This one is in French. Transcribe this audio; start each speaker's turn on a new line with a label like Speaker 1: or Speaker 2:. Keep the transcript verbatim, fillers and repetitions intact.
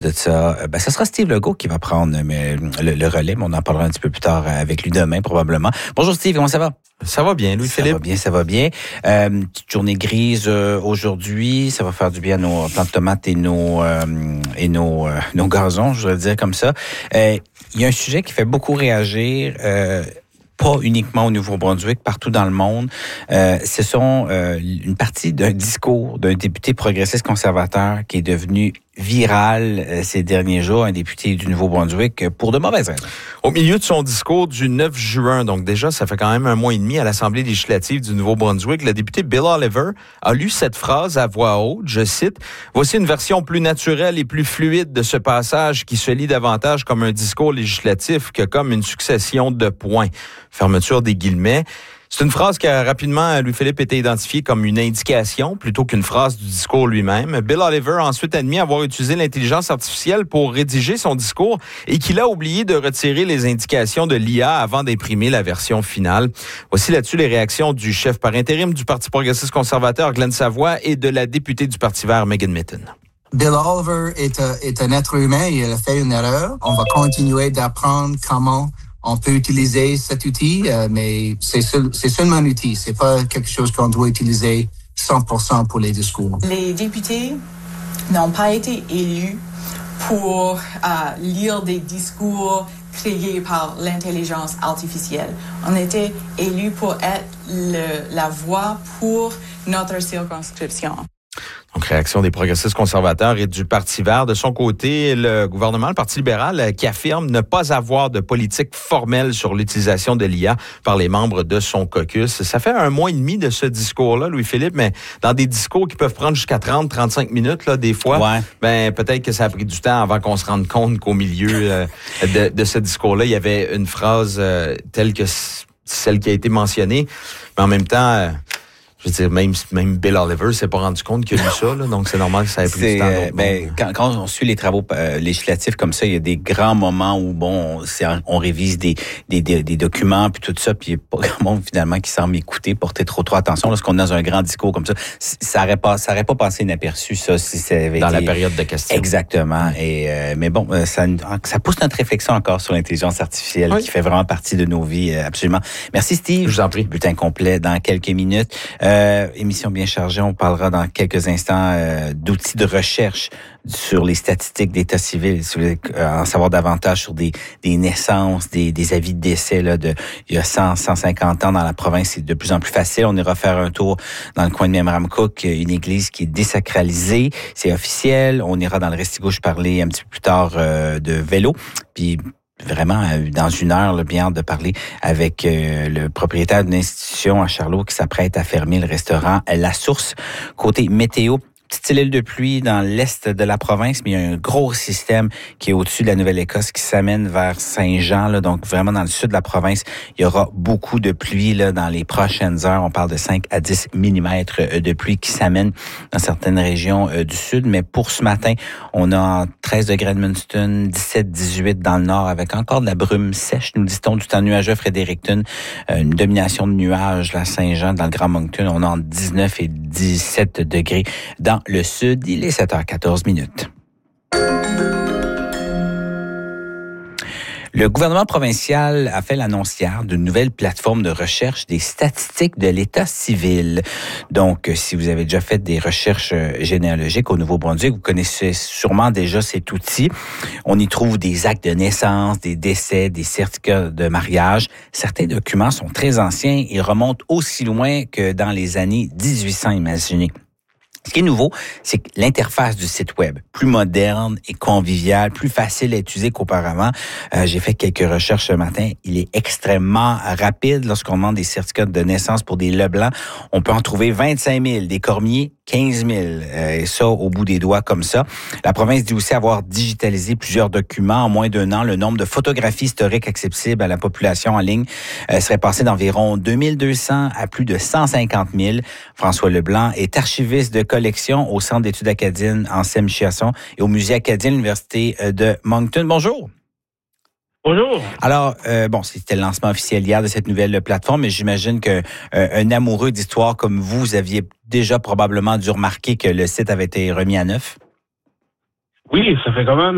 Speaker 1: De ça, ben, ce sera Steve Legault qui va prendre mais, le, le relais, mais on en parlera un petit peu plus tard avec lui demain probablement. Bonjour Steve, comment ça va?
Speaker 2: Ça va bien, Louis-Philippe.
Speaker 1: Ça va bien, ça va bien. Euh, petite journée grise euh, aujourd'hui, ça va faire du bien à nos plantes de tomates et nos euh, et nos euh, nos gazons, je voudrais dire comme ça. Euh, il y a un sujet qui fait beaucoup réagir. Euh, pas uniquement au Nouveau-Brunswick, partout dans le monde. Euh, ce sont euh, une partie d'un discours d'un député progressiste conservateur qui est devenu viral euh, ces derniers jours, un député du Nouveau-Brunswick, pour de mauvaises raisons.
Speaker 2: Au milieu de son discours du neuf juin, donc déjà, ça fait quand même un mois et demi à l'Assemblée législative du Nouveau-Brunswick, le député Bill Oliver a lu cette phrase à voix haute, je cite, « Voici une version plus naturelle et plus fluide de ce passage qui se lit davantage comme un discours législatif que comme une succession de points. » Fermeture des guillemets. C'est une phrase qui a rapidement, Louis-Philippe, été identifiée comme une indication plutôt qu'une phrase du discours lui-même. Bill Oliver a ensuite admis avoir utilisé l'intelligence artificielle pour rédiger son discours et qu'il a oublié de retirer les indications de l'I A avant d'imprimer la version finale. Voici là-dessus les réactions du chef par intérim du Parti progressiste conservateur, Glenn Savoie, et de la députée du Parti vert, Megan Mitton.
Speaker 3: Bill Oliver est, un, est un être humain, il a fait une erreur. On va continuer d'apprendre comment on peut utiliser cet outil, euh, mais c'est, seul, c'est seulement un outil. C'est pas quelque chose qu'on doit utiliser cent pour cent pour les discours.
Speaker 4: Les députés n'ont pas été élus pour euh, lire des discours créés par l'intelligence artificielle. On était élus pour être le, la voix pour notre circonscription.
Speaker 2: Donc, réaction des progressistes conservateurs et du Parti vert. De son côté, le gouvernement, le Parti libéral, qui affirme ne pas avoir de politique formelle sur l'utilisation de l'I A par les membres de son caucus. Ça fait un mois et demi de ce discours-là, Louis-Philippe, mais dans des discours qui peuvent prendre jusqu'à trente à trente-cinq minutes, là, des fois,
Speaker 1: ouais.
Speaker 2: ben, peut-être que ça a pris du temps avant qu'on se rende compte qu'au milieu euh, de, de ce discours-là, il y avait une phrase euh, telle que celle qui a été mentionnée, mais en même temps... Euh, Je veux dire, même, même Bill Oliver s'est pas rendu compte qu'il a lu ça, là, donc c'est normal que ça ait pris
Speaker 1: c'est,
Speaker 2: du temps.
Speaker 1: Euh, ben, quand, quand on suit les travaux euh, législatifs comme ça, il y a des grands moments où bon, c'est, on révise des, des, des, des documents puis tout ça, puis il n'y a pas grand monde finalement qui semble écouter, porter trop trop attention. Lorsqu'on est dans un grand discours comme ça, ça aurait pas, ça aurait pas passé inaperçu ça si ça avait
Speaker 2: dans
Speaker 1: été...
Speaker 2: la période de questions.
Speaker 1: Exactement. Et euh, mais bon, ça, ça pousse notre réflexion encore sur l'intelligence artificielle oui. qui fait vraiment partie de nos vies, absolument. Merci Steve.
Speaker 2: Je vous en prie.
Speaker 1: Bulletin complet dans quelques minutes. Euh, émission bien chargée. On parlera dans quelques instants euh, d'outils de recherche sur les statistiques d'état civil, si vous voulez euh, en savoir davantage sur des, des naissances, des, des avis de décès là, de il y a cent, cent cinquante ans dans la province. C'est de plus en plus facile. On ira faire un tour dans le coin de Memramcook, une église qui est désacralisée. C'est officiel. On ira dans le Restigouche parler un petit peu plus tard euh, de vélo. Puis vraiment, dans une heure, là, bien hâte de parler avec euh, le propriétaire d'une institution à Charlot qui s'apprête à fermer le restaurant La Source. Côté météo, petite île de pluie dans l'est de la province, mais il y a un gros système qui est au-dessus de la Nouvelle-Écosse qui s'amène vers Saint-Jean, là, donc vraiment dans le sud de la province. Il y aura beaucoup de pluie là, dans les prochaines heures. On parle de cinq à dix millimètres de pluie qui s'amènent dans certaines régions euh, du sud. Mais pour ce matin, on a treize degrés à Edmundston, dix-sept à dix-huit dans le nord, avec encore de la brume sèche, nous dit-on, du temps nuageux à Fredericton. Euh, une domination de nuages là, à Saint-Jean, dans le Grand Moncton. On a entre dix-neuf et dix-sept degrés dans le sud. Il est sept heures quatorze minutes. Le gouvernement provincial a fait l'annonce hier d'une nouvelle plateforme de recherche des statistiques de l'état civil. Donc, si vous avez déjà fait des recherches généalogiques au Nouveau-Brunswick, vous connaissez sûrement déjà cet outil. On y trouve des actes de naissance, des décès, des certificats de mariage. Certains documents sont très anciens et remontent aussi loin que dans les années dix-huit cents, imaginez. Ce qui est nouveau, c'est que l'interface du site web, plus moderne et conviviale, plus facile à utiliser qu'auparavant. Euh, j'ai fait quelques recherches ce matin. Il est extrêmement rapide lorsqu'on demande des certificats de naissance pour des Leblanc. On peut en trouver vingt-cinq mille, des Cormier, quinze mille. Euh, et ça, au bout des doigts, comme ça. La province dit aussi avoir digitalisé plusieurs documents en moins d'un an. Le nombre de photographies historiques accessibles à la population en ligne euh, serait passé d'environ deux mille deux cents à plus de cent cinquante mille. François Leblanc est archiviste de collection au Centre d'études acadiennes en Saint-Michiasson et au Musée acadien de l'Université de Moncton. Bonjour.
Speaker 5: Bonjour.
Speaker 1: Alors, euh, bon, c'était le lancement officiel hier de cette nouvelle plateforme, mais j'imagine que euh, un amoureux d'histoire comme vous, vous aviez déjà probablement dû remarquer que le site avait été remis à neuf.
Speaker 5: Oui, ça fait quand même